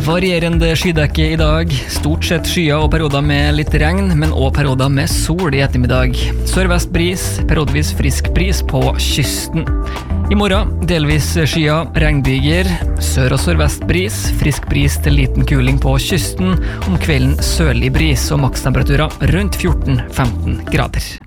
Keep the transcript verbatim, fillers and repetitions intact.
Varierende skydekke i dag, stort sett skyer og perioder med litt regn, men også perioder med sol i ettermiddag. Sørvest bris, periodevis frisk bris på kysten. I morgen delvis skyer, regnbyger, sør- og sørvest bris, frisk bris til liten kuling på kysten, om kvelden sørlig bris og makstemperaturer rundt fjorten til femten grader.